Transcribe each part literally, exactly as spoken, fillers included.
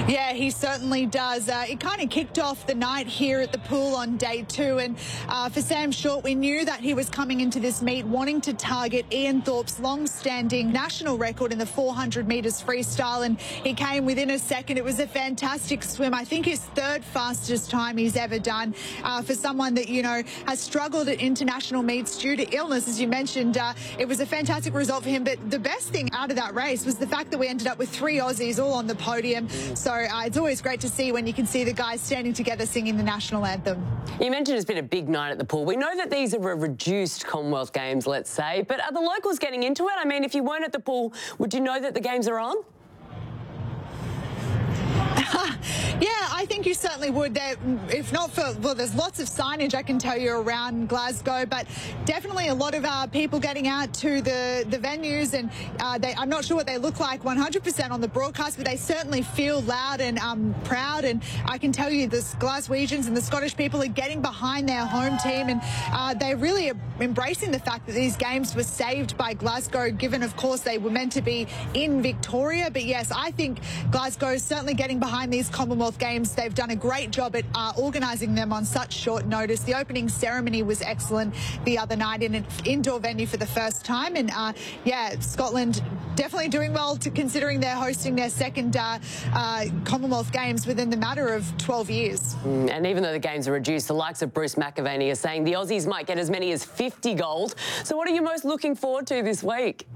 Yeah, he certainly does. Uh, it kind of kicked off the night here at the pool on day two. And uh, for Sam Short, we knew that he was coming into this meet wanting to target Ian Thorpe's long-standing national record in the four hundred metres freestyle. And he came within a second. It was a fantastic swim. I think his third fastest time he's ever done. Uh, for someone that, you know, has struggled at international meets due to illness, as you mentioned, uh, it was a fantastic result for him. But the best thing out of that race was the fact that we ended up with three Aussies all on the podium. So uh, it's always great to see when you can see the guys standing together singing the national anthem. You mentioned it's been a big night at the pool. We know that these are a reduced Commonwealth Games, let's say, but are the locals getting into it? I mean, if you weren't at the pool, would you know that the games are on? Yeah, I think you certainly would. There, if not for, well, there's lots of signage, I can tell you, around Glasgow, but definitely a lot of uh, people getting out to the, the venues, and uh, they, I'm not sure what they look like one hundred percent on the broadcast, but they certainly feel loud and um, proud, and I can tell you the Glaswegians and the Scottish people are getting behind their home team, and uh, they really are embracing the fact that these games were saved by Glasgow, given, of course, they were meant to be in Victoria. But yes, I think Glasgow is certainly getting behind these Commonwealth Games. They've done a great job at uh, organising them on such short notice. The opening ceremony was excellent the other night in an indoor venue for the first time. And uh, yeah, Scotland definitely doing well, to considering they're hosting their second uh, uh, Commonwealth Games within the matter of twelve years. Mm, and even though the games are reduced, the likes of Bruce McAvaney are saying the Aussies might get as many as fifty gold. So what are you most looking forward to this week?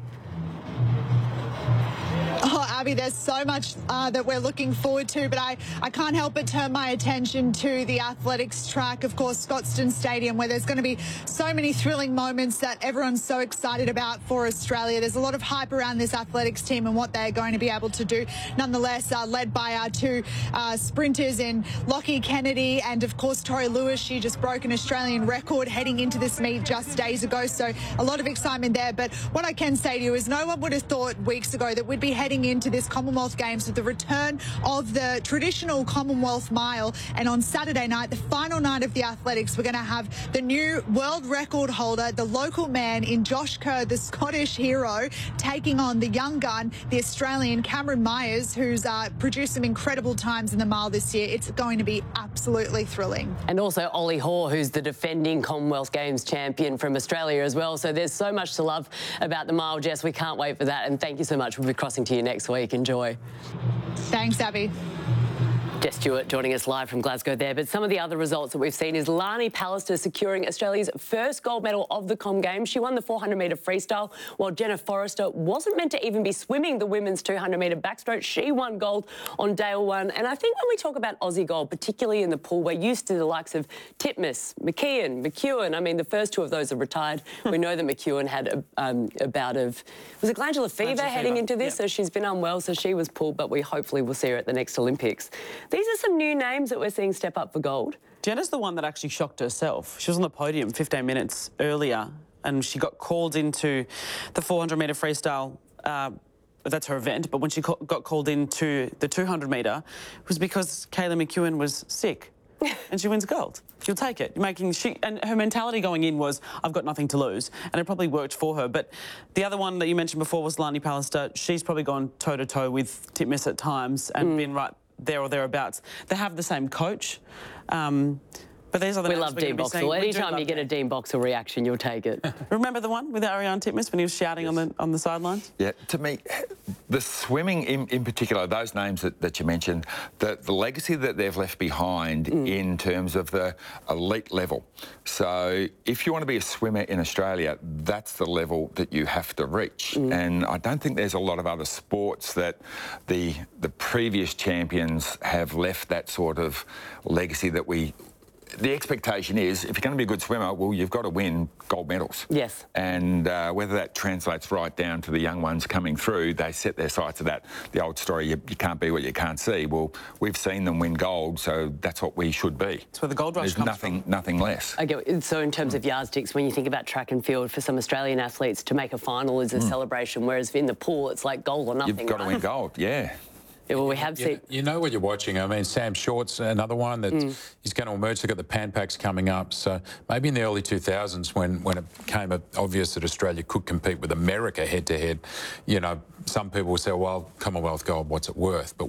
Oh, Abby, there's so much uh, that we're looking forward to, but I, I can't help but turn my attention to the athletics track, of course, Scotstoun Stadium, where there's going to be so many thrilling moments that everyone's so excited about for Australia. There's a lot of hype around this athletics team and what they're going to be able to do. Nonetheless, uh, led by our two uh, sprinters in Lockie Kennedy and, of course, Tori Lewis. She just broke an Australian record heading into this meet just days ago, so a lot of excitement there. But what I can say to you is no one would have thought weeks ago that we'd be heading into this Commonwealth Games with the return of the traditional Commonwealth Mile. And on Saturday night, the final night of the athletics, we're going to have the new world record holder, the local man in Josh Kerr, the Scottish hero, taking on the young gun, the Australian Cameron Myers, who's uh, produced some incredible times in the mile this year. It's going to be absolutely thrilling. And also Ollie Hoare, who's the defending Commonwealth Games champion from Australia as well. So there's so much to love about the mile, Jess. We can't wait for that. And thank you so much. We'll be crossing to you next week. Enjoy. Thanks, Abby. Jess Stewart joining us live from Glasgow there. But some of the other results that we've seen is Lani Pallister securing Australia's first gold medal of the Com Games. She won the four hundred metre freestyle, while Jenna Forrester wasn't meant to even be swimming the women's two hundred metre backstroke. She won gold on day one. And I think when we talk about Aussie gold, particularly in the pool, we're used to the likes of Titmus, McKeon, McEwen. I mean, the first two of those are retired. We know that McEwen had a, um, a bout of, was it glandular fever Glandular heading fever. into this? Yep. So she's been unwell, so she was pulled, but we hopefully will see her at the next Olympics. These are some new names that we're seeing step up for gold. Jenna's the one that actually shocked herself. She was on the podium fifteen minutes earlier and she got called into the four hundred metre freestyle. Uh, that's her event, but when she got called into the two hundred metre, it was because Kayla McEwen was sick. And she wins gold. She'll take it. Making she and her mentality going in was, I've got nothing to lose, and it probably worked for her. But the other one that you mentioned before was Lani Pallister. She's probably gone toe to toe with Titmus at times and mm. been right there or thereabouts. They have the same coach. Um, But there's other we love Dean Boxall. Anytime you get a Dean Boxall reaction, you'll take it. Remember the one with Ariane Titmus when he was shouting yes. on the on the sidelines? Yeah, to me, the swimming in, in particular, those names that, that you mentioned, the, the legacy that they've left behind mm. in terms of the elite level. So if you want to be a swimmer in Australia, that's the level that you have to reach. Mm. And I don't think there's a lot of other sports that the the previous champions have left that sort of legacy that we... The expectation is, if you're going to be a good swimmer, well, you've got to win gold medals. Yes. And uh, whether that translates right down to the young ones coming through, they set their sights at that. The old story, you, you can't be what you can't see. Well, we've seen them win gold, so that's what we should be. That's where the gold rush There's comes nothing, from. nothing less. Okay, so in terms mm. of yardsticks, when you think about track and field, for some Australian athletes, to make a final is a mm. celebration, whereas in the pool, it's like gold or nothing. You've got right? to win gold, yeah. Yeah, well, we have you, seen... You know what you're watching. I mean, Sam Short's another one that mm. is going to emerge. They've got the Pan Pacs coming up. So maybe in the early two thousands, when, when it became obvious that Australia could compete with America head-to-head, you know, some people will say, well, Commonwealth gold, what's it worth? But